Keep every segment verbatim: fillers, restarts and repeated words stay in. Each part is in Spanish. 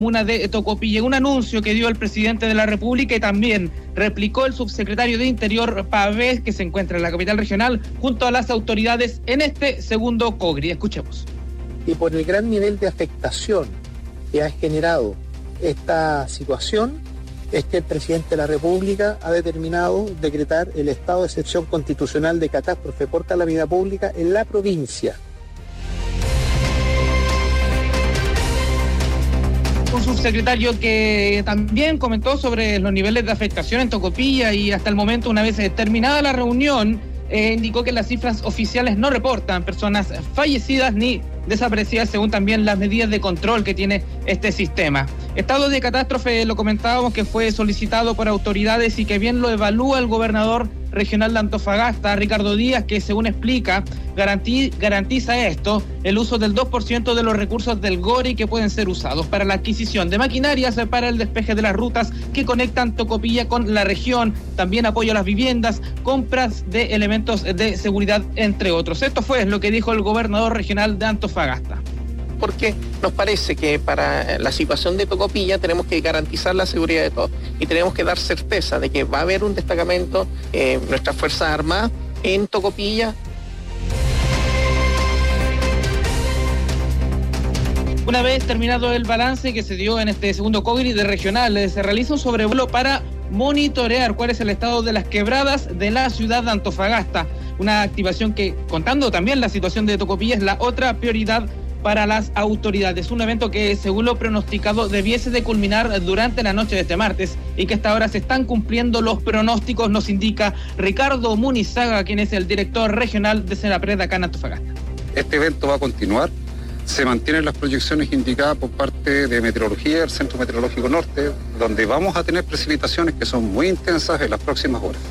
comuna de Tocopilla, un anuncio que dio el presidente de la República y también replicó el subsecretario de Interior Pavés, que se encuentra en la capital regional, junto a las autoridades en este segundo COGRI. Escuchemos. Y por el gran nivel de afectación que ha generado esta situación, es que el presidente de la República ha determinado decretar el estado de excepción constitucional de catástrofe por calamidad pública en la provincia. Un subsecretario que también comentó sobre los niveles de afectación en Tocopilla y hasta el momento, una vez terminada la reunión, eh, indicó que las cifras oficiales no reportan personas fallecidas ni desaparecidas, según también las medidas de control que tiene este sistema. Estado de catástrofe, lo comentábamos, que fue solicitado por autoridades y que bien lo evalúa el gobernador regional de Antofagasta, Ricardo Díaz, que según explica, garantí, garantiza esto, el uso del dos por ciento de los recursos del GORI que pueden ser usados para la adquisición de maquinarias, para el despeje de las rutas que conectan Tocopilla con la región, también apoyo a las viviendas, compras de elementos de seguridad, entre otros. Esto fue lo que dijo el gobernador regional de Antofagasta. Porque nos parece que para la situación de Tocopilla tenemos que garantizar la seguridad de todos y tenemos que dar certeza de que va a haber un destacamento, eh, nuestras Fuerzas Armadas en Tocopilla. Una vez terminado el balance que se dio en este segundo COGRI de regional, se realiza un sobrevuelo para monitorear cuál es el estado de las quebradas de la ciudad de Antofagasta. Una activación que, contando también la situación de Tocopilla, es la otra prioridad para las autoridades. Un evento que, según lo pronosticado, debiese de culminar durante la noche de este martes y que hasta ahora se están cumpliendo los pronósticos, nos indica Ricardo Munizaga, quien es el director regional de Senapred acá en Antofagasta. Este evento va a continuar. Se mantienen las proyecciones indicadas por parte de Meteorología, el Centro Meteorológico Norte, donde vamos a tener precipitaciones que son muy intensas en las próximas horas.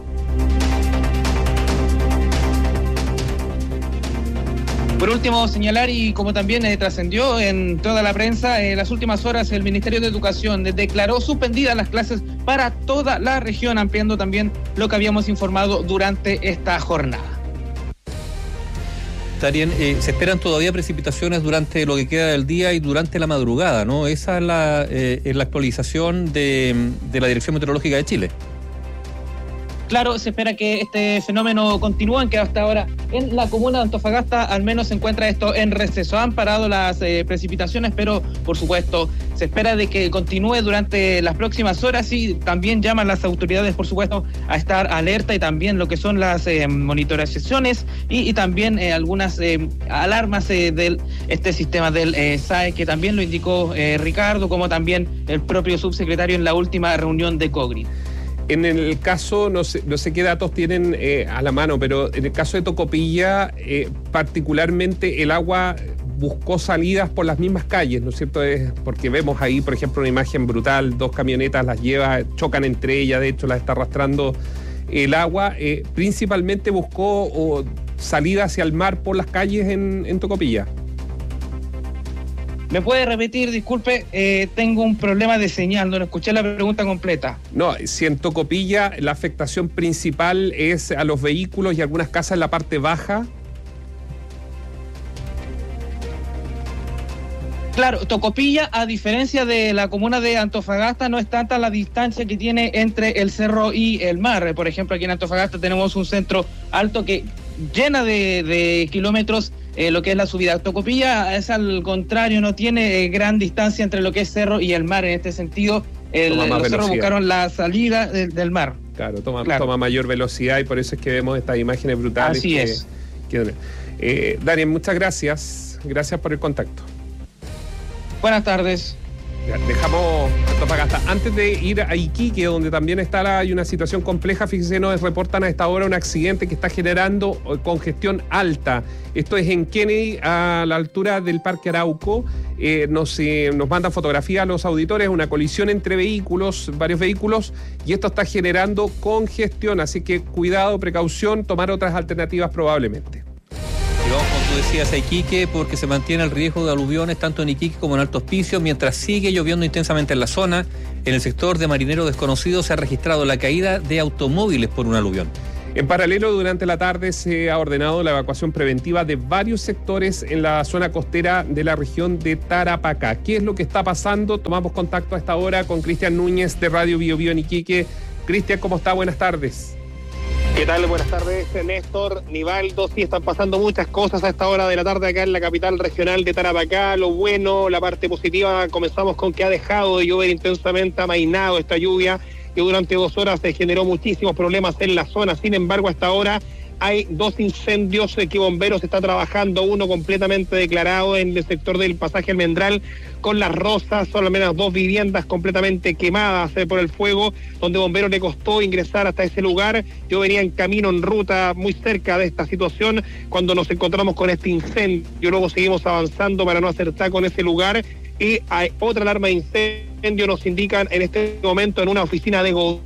Por último, señalar, y como también eh, trascendió en toda la prensa, en eh, las últimas horas el Ministerio de Educación declaró suspendidas las clases para toda la región, ampliando también lo que habíamos informado durante esta jornada. Darien, eh, se esperan todavía precipitaciones durante lo que queda del día y durante la madrugada, ¿no? Esa es la, eh, es la actualización de, de la Dirección Meteorológica de Chile. Claro, se espera que este fenómeno continúe, que hasta ahora en la comuna de Antofagasta al menos se encuentra esto en receso. Han parado las eh, precipitaciones, pero por supuesto se espera de que continúe durante las próximas horas y también llaman las autoridades, por supuesto, a estar alerta y también lo que son las eh, monitorizaciones y, y también eh, algunas eh, alarmas eh, de este sistema del eh, S A E, que también lo indicó eh, Ricardo, como también el propio subsecretario en la última reunión de COGRI. En el caso, no sé, no sé qué datos tienen eh, a la mano, pero en el caso de Tocopilla, eh, particularmente el agua buscó salidas por las mismas calles, ¿no es cierto? Es porque vemos ahí, por ejemplo, una imagen brutal, dos camionetas las lleva, chocan entre ellas, de hecho las está arrastrando el agua. Eh, principalmente buscó oh, salida hacia el mar por las calles en, en Tocopilla. ¿Me puede repetir? Disculpe, eh, tengo un problema de señal, no escuché la pregunta completa. No, si en Tocopilla la afectación principal es a los vehículos y algunas casas en la parte baja. Claro, Tocopilla, a diferencia de la comuna de Antofagasta, no es tanta la distancia que tiene entre el cerro y el mar. Por ejemplo, aquí en Antofagasta tenemos un centro alto que llena de, de kilómetros eh, lo que es la subida. Tocopilla es al contrario, no tiene eh, gran distancia entre lo que es cerro y el mar. En este sentido, el, los velocidad. cerros buscaron la salida de, del mar. Claro toma, claro, toma mayor velocidad y por eso es que vemos estas imágenes brutales. Así que, es. Que, eh, Darien, muchas gracias. Gracias por el contacto. Buenas tardes. Dejamos Antofagasta. Antes de ir a Iquique, donde también está la, hay una situación compleja, fíjense, nos reportan a esta hora un accidente que está generando congestión alta. Esto es en Kennedy, a la altura del Parque Arauco. Eh, nos, eh, nos mandan fotografía a los auditores, una colisión entre vehículos, varios vehículos, y esto está generando congestión. Así que cuidado, precaución, tomar otras alternativas probablemente. Y vamos, como tú decías, a Iquique, porque se mantiene el riesgo de aluviones tanto en Iquique como en Alto Hospicio, mientras sigue lloviendo intensamente en la zona. En el sector de Marinero Desconocido se ha registrado la caída de automóviles por un aluvión. En paralelo, durante la tarde se ha ordenado la evacuación preventiva de varios sectores en la zona costera de la región de Tarapacá. ¿Qué es lo que está pasando? Tomamos contacto a esta hora con Cristian Núñez de Radio Bio Bio en Iquique. Cristian, ¿cómo está? Buenas tardes. ¿Qué tal? Buenas tardes, Néstor, Nivaldo. Sí, están pasando muchas cosas a esta hora de la tarde acá en la capital regional de Tarapacá. Lo bueno, la parte positiva, comenzamos con que ha dejado de llover intensamente, ha amainado esta lluvia que durante dos horas se generó muchísimos problemas en la zona. Sin embargo, hasta ahora hay dos incendios que Bomberos está trabajando, uno completamente declarado en el sector del pasaje Almendral con Las Rosas, son al menos dos viviendas completamente quemadas eh, por el fuego, donde Bomberos le costó ingresar hasta ese lugar. Yo venía en camino, en ruta, muy cerca de esta situación, cuando nos encontramos con este incendio. Luego seguimos avanzando para no hacer taco en ese lugar, y hay otra alarma de incendio, nos indican en este momento en una oficina de gobierno.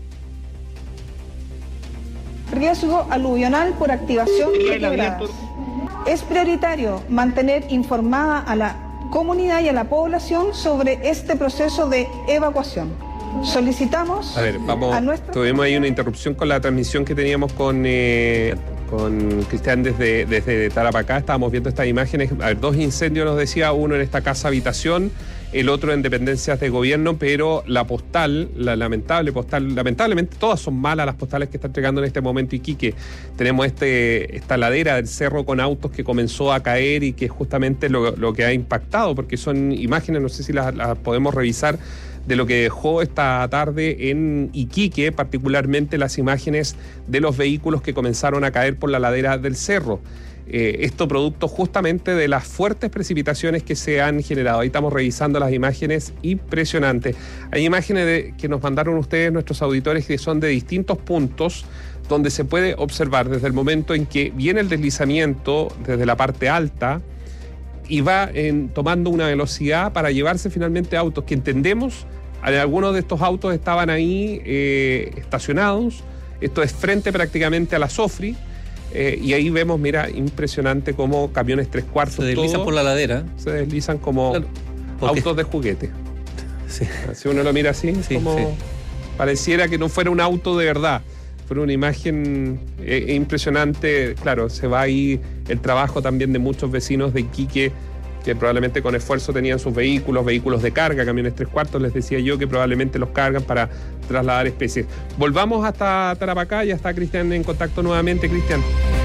Riesgo aluvional por activación de quebradas. Es prioritario mantener informada a la comunidad y a la población sobre este proceso de evacuación. Solicitamos a ver, vamos, a nuestra... tuvimos ahí una interrupción con la transmisión que teníamos con, eh, con Cristian desde, desde Tarapacá. Estábamos viendo estas imágenes. A ver, dos incendios nos decía, uno en esta casa habitación, el otro en dependencias de gobierno, pero la postal, la lamentable postal, lamentablemente todas son malas las postales que está entregando en este momento Iquique. Tenemos este, esta ladera del cerro con autos que comenzó a caer y que es justamente lo, lo que ha impactado, porque son imágenes, no sé si las, las podemos revisar, de lo que dejó esta tarde en Iquique, particularmente las imágenes de los vehículos que comenzaron a caer por la ladera del cerro. Eh, esto producto justamente de las fuertes precipitaciones que se han generado. Ahí estamos revisando las imágenes, impresionantes. Hay imágenes de, que nos mandaron ustedes, nuestros auditores, que son de distintos puntos, donde se puede observar desde el momento en que viene el deslizamiento desde la parte alta y va en, tomando una velocidad para llevarse finalmente autos que entendemos, algunos de estos autos estaban ahí eh, estacionados. Esto es frente prácticamente a la Sofri. Eh, y ahí vemos, mira, impresionante cómo camiones tres cuartos... Se deslizan todo, por la ladera. Se deslizan como claro, autos de juguete. Sí. Si uno lo mira así, sí, como sí. Pareciera que no fuera un auto de verdad. Fue una imagen eh, impresionante. Claro, se va ahí el trabajo también de muchos vecinos de Iquique, que probablemente con esfuerzo tenían sus vehículos, vehículos de carga, camiones tres cuartos, les decía yo, que probablemente los cargan para trasladar especies. Volvamos hasta Tarapacá, ya está Cristian en contacto nuevamente. Cristian.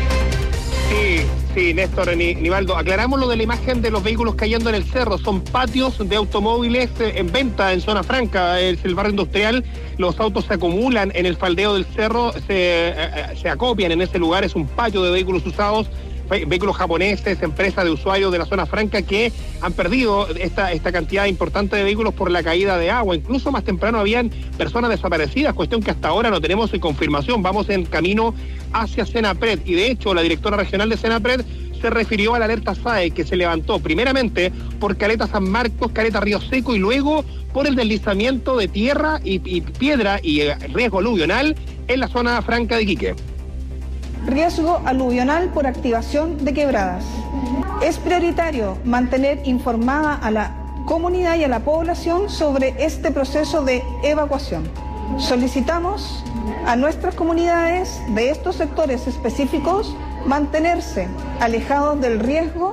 Sí, sí, Néstor, Nivaldo, aclaramos lo de la imagen de los vehículos cayendo en el cerro. Son patios de automóviles en venta en zona franca, es el barrio industrial. Los autos se acumulan en el faldeo del cerro, se, se acopian en ese lugar, es un patio de vehículos usados, vehículos japoneses, empresas de usuarios de la zona franca que han perdido esta, esta cantidad importante de vehículos por la caída de agua. Incluso más temprano habían personas desaparecidas, cuestión que hasta ahora no tenemos confirmación. Vamos en camino hacia Senapred y de hecho la directora regional de Senapred se refirió a la alerta S A E que se levantó primeramente por Caleta San Marcos, Caleta Río Seco y luego por el deslizamiento de tierra y, y piedra y eh, riesgo aluvional en la zona franca de Iquique. Riesgo aluvional por activación de quebradas. Es prioritario mantener informada a la comunidad y a la población sobre este proceso de evacuación. Solicitamos a nuestras comunidades de estos sectores específicos mantenerse alejados del riesgo.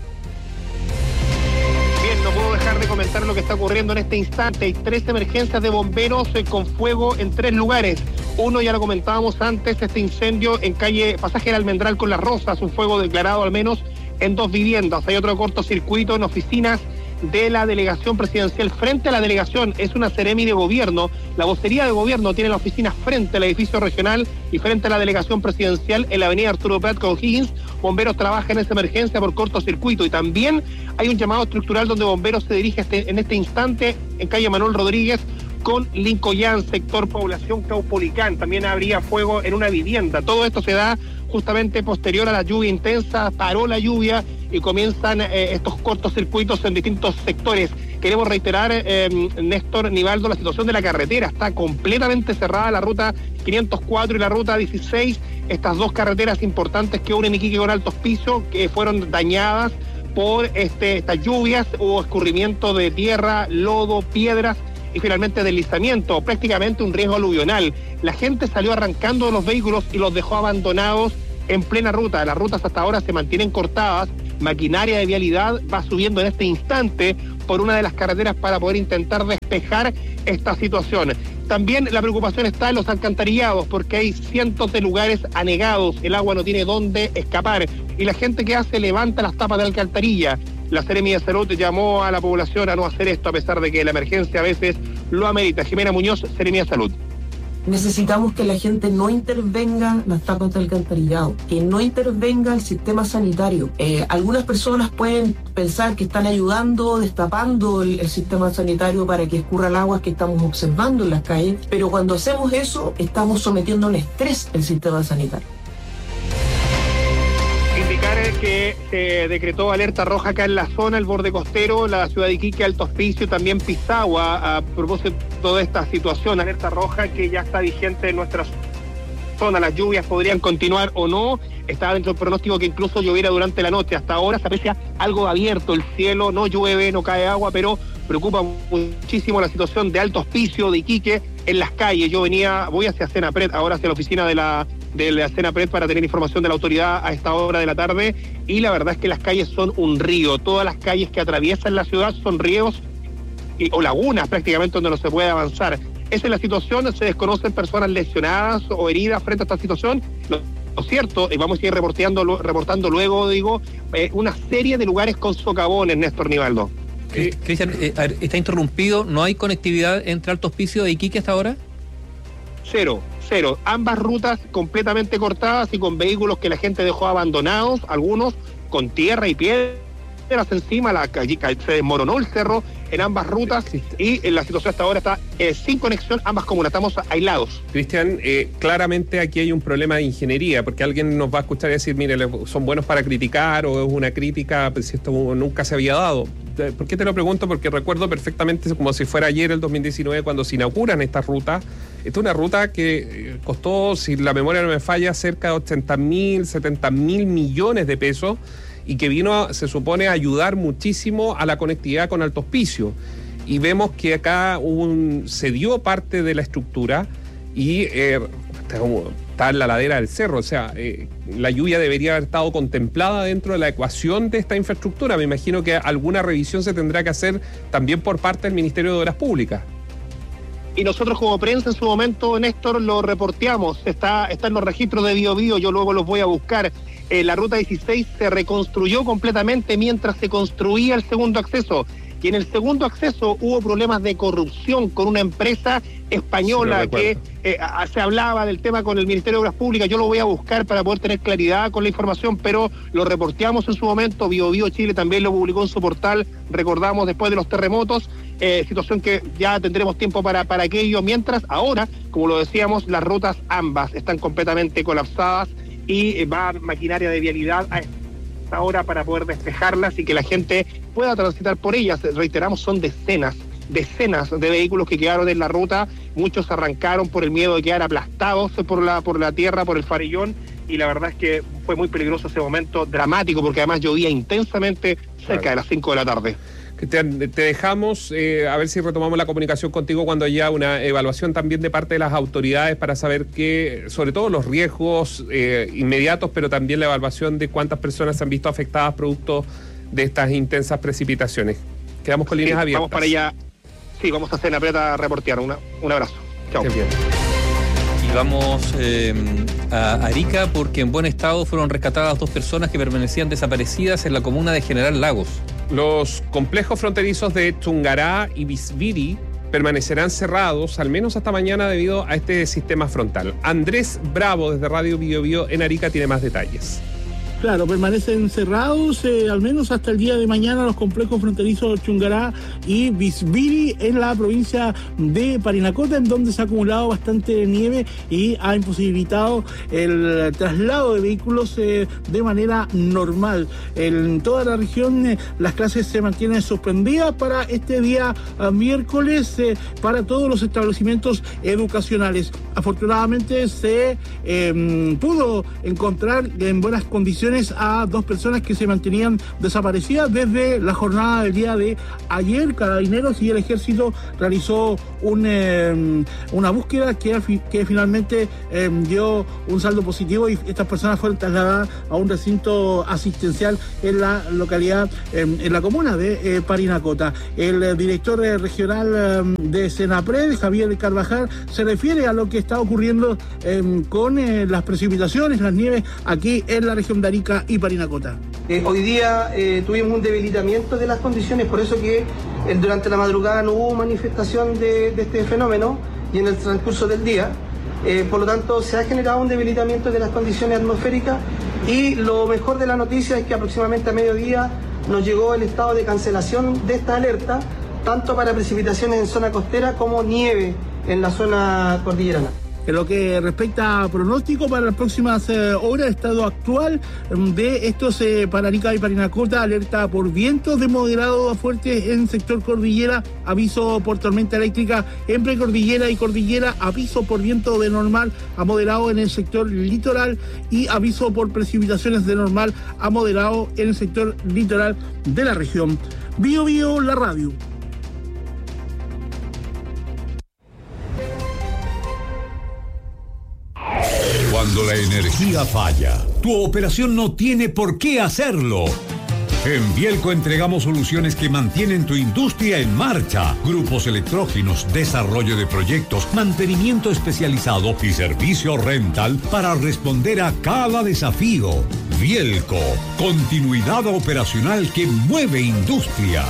Bien, no puedo dejar de comentar lo que está ocurriendo en este instante. Hay tres emergencias de bomberos eh, con fuego en tres lugares. Uno, ya lo comentábamos antes, este incendio en calle Pasaje del Almendral con Las Rosas, un fuego declarado al menos en dos viviendas. Hay otro cortocircuito en oficinas de la delegación presidencial. Frente a la delegación es una seremi de gobierno. La vocería de gobierno tiene la oficina frente al edificio regional y frente a la delegación presidencial en la avenida Arturo Prat con Higgins. Bomberos trabajan en esa emergencia por cortocircuito y también hay un llamado estructural donde bomberos se dirige este, en este instante en calle Manuel Rodríguez con Lincoln, sector población Caupolicán. También habría fuego en una vivienda. Todo esto se da justamente posterior a la lluvia intensa, paró la lluvia y comienzan eh, estos cortocircuitos en distintos sectores. Queremos reiterar, eh, Néstor, Nivaldo, la situación de la carretera. Está completamente cerrada la ruta quinientos cuatro y la ruta dieciséis, estas dos carreteras importantes que unen Iquique con Alto Hospicio, que fueron dañadas por este, estas lluvias. Hubo escurrimiento de tierra, lodo, piedras y finalmente deslizamiento, prácticamente un riesgo aluvional. La gente salió arrancando de los vehículos y los dejó abandonados en plena ruta. Las rutas hasta ahora se mantienen cortadas, maquinaria de vialidad va subiendo en este instante por una de las carreteras para poder intentar despejar esta situación. También la preocupación está en los alcantarillados, porque hay cientos de lugares anegados, el agua no tiene dónde escapar, y la gente que hace levanta las tapas de alcantarilla. La Seremi de Salud llamó a la población a no hacer esto, a pesar de que la emergencia a veces lo amerita. Jimena Muñoz, Seremi de Salud. Necesitamos que la gente no intervenga las tapas de alcantarillado, que no intervenga el sistema sanitario. Eh, algunas personas pueden pensar que están ayudando, destapando el, el sistema sanitario para que escurra el agua que estamos observando en las calles, pero cuando hacemos eso, estamos sometiendo a un estrés el sistema sanitario. Indicar que se decretó alerta roja acá en la zona, el borde costero, la ciudad de Iquique, Alto Hospicio, también Pisagua, a propósito de esta situación, alerta roja que ya está vigente en nuestra zona. Las lluvias podrían continuar o no, está dentro del pronóstico que incluso lloviera durante la noche. Hasta ahora se aprecia algo abierto el cielo, no llueve, no cae agua, pero preocupa muchísimo la situación de Alto Hospicio, de Iquique, en las calles. Yo venía, voy hacia Senapred, ahora hacia la oficina de la de la Senapred para tener información de la autoridad a esta hora de la tarde, y la verdad es que las calles son un río. Todas las calles que atraviesan la ciudad son ríos y, o lagunas prácticamente donde no se puede avanzar. Esa es la situación, se desconocen personas lesionadas o heridas frente a esta situación. Lo, lo cierto, y vamos a ir reportando, reportando luego, digo, eh, una serie de lugares con socavones, Néstor Nivaldo. Eh, Cristian, eh, está interrumpido, ¿no hay conectividad entre Alto Hospicio e Iquique hasta ahora? Cero, cero. Ambas rutas completamente cortadas y con vehículos que la gente dejó abandonados, algunos con tierra y piedras encima, la calle, se desmoronó el cerro en ambas rutas y en la situación hasta ahora está eh, sin conexión, ambas comunas, estamos aislados. Cristian, eh, claramente aquí hay un problema de ingeniería, porque alguien nos va a escuchar y decir, mire, son buenos para criticar o es una crítica, pues, si esto nunca se había dado. ¿Por qué te lo pregunto? Porque recuerdo perfectamente, como si fuera ayer, el dos mil diecinueve, cuando se inauguran estas rutas. Esta es una ruta que costó, si la memoria no me falla, cerca de ochenta mil, setenta mil millones de pesos, y que vino, se supone, a ayudar muchísimo a la conectividad con Alto Hospicio. Y vemos que acá un, se dio parte de la estructura y eh, está en la ladera del cerro. O sea, eh, la lluvia debería haber estado contemplada dentro de la ecuación de esta infraestructura. Me imagino que alguna revisión se tendrá que hacer también por parte del Ministerio de Obras Públicas. Y nosotros como prensa en su momento, Néstor, lo reporteamos, está, está en los registros de Bio Bio, yo luego los voy a buscar. Eh, la ruta dieciséis se reconstruyó completamente mientras se construía el segundo acceso. Y en el segundo acceso hubo problemas de corrupción con una empresa española sí, que eh, a, se hablaba del tema con el Ministerio de Obras Públicas. Yo lo voy a buscar para poder tener claridad con la información, pero lo reporteamos en su momento. Bio Bio Chile también lo publicó en su portal, recordamos, después de los terremotos, eh, situación que ya tendremos tiempo para, para aquello. Mientras ahora, como lo decíamos, las rutas ambas están completamente colapsadas y eh, va maquinaria de vialidad a ahora para poder despejarlas y que la gente pueda transitar por ellas. Reiteramos, son decenas, decenas de vehículos que quedaron en la ruta, muchos arrancaron por el miedo de quedar aplastados por la, por la tierra, por el farellón, y la verdad es que fue muy peligroso ese momento, dramático, porque además llovía intensamente cerca de las cinco de la tarde. Cristian, te dejamos, eh, a ver si retomamos la comunicación contigo cuando haya una evaluación también de parte de las autoridades para saber que, sobre todo los riesgos eh, inmediatos, pero también la evaluación de cuántas personas se han visto afectadas producto de estas intensas precipitaciones. Quedamos con líneas sí, abiertas. Vamos para allá, sí, vamos a hacer a reportear. Una, un abrazo. Chao. Bien. Y vamos eh, a Arica, porque en buen estado fueron rescatadas dos personas que permanecían desaparecidas en la comuna de General Lagos. Los complejos fronterizos de Chungará y Bisbiri permanecerán cerrados al menos hasta mañana debido a este sistema frontal. Andrés Bravo desde Radio Bio Bio en Arica tiene más detalles. Claro, permanecen cerrados eh, al menos hasta el día de mañana los complejos fronterizos Chungará y Bisbiri en la provincia de Parinacota, en donde se ha acumulado bastante nieve y ha imposibilitado el traslado de vehículos eh, de manera normal. En toda la región eh, las clases se mantienen suspendidas para este día eh, miércoles eh, para todos los establecimientos educacionales. Afortunadamente se eh, pudo encontrar en buenas condiciones detenciones a dos personas que se mantenían desaparecidas desde la jornada del día de ayer. Carabineros y el Ejército realizó un, eh, una búsqueda que, que finalmente eh, dio un saldo positivo y estas personas fueron trasladadas a un recinto asistencial en la localidad, eh, en la comuna de eh, Parinacota. El eh, director eh, regional eh, de Senapred, Javier Carvajal, se refiere a lo que está ocurriendo eh, con eh, las precipitaciones, las nieves aquí en la región de Arica y Parinacota. Eh, hoy día eh, tuvimos un debilitamiento de las condiciones, por eso que eh, durante la madrugada no hubo manifestación de, de este fenómeno y en el transcurso del día. Eh, por lo tanto, se ha generado un debilitamiento de las condiciones atmosféricas y lo mejor de la noticia es que aproximadamente a mediodía nos llegó el estado de cancelación de esta alerta, tanto para precipitaciones en zona costera como nieve en la zona cordillerana. En lo que respecta a pronóstico para las próximas eh, horas, estado actual de estos eh, para Arica y Parinacota, alerta por vientos de moderado a fuerte en sector cordillera, aviso por tormenta eléctrica en precordillera y cordillera, aviso por viento de normal a moderado en el sector litoral y aviso por precipitaciones de normal a moderado en el sector litoral de la región. Bio Bio, la radio. Cuando la energía falla, tu operación no tiene por qué hacerlo. En Bielco entregamos soluciones que mantienen tu industria en marcha. Grupos electrógenos, desarrollo de proyectos, mantenimiento especializado y servicio rental para responder a cada desafío. Bielco, continuidad operacional que mueve industrias.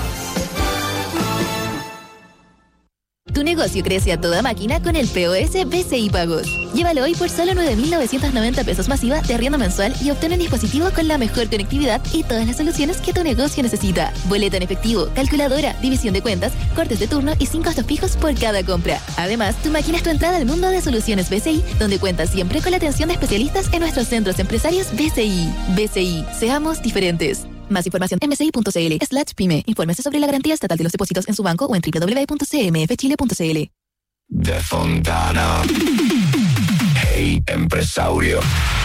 Tu negocio crece a toda máquina con el P O S B C I Pagos. Llévalo hoy por solo nueve mil novecientos noventa pesos masiva de arriendo mensual y obtén un dispositivo con la mejor conectividad y todas las soluciones que tu negocio necesita. Boleta en efectivo, calculadora, división de cuentas, cortes de turno y sin costos fijos por cada compra. Además, tu máquina es tu entrada al mundo de soluciones B C I, donde cuentas siempre con la atención de especialistas en nuestros centros empresarios B C I. B C I, seamos diferentes. Más información en bci.cl slash pyme. Infórmese sobre la garantía estatal de los depósitos en su banco o en doble u doble u doble u punto c m f chile punto c l. De Fontana. Hey, empresario.